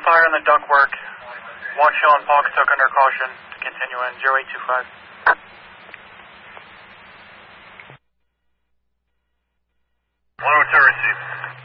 fire in the ductwork. One shell and Pawcatuck under caution. Continue in 0825. One hotel received.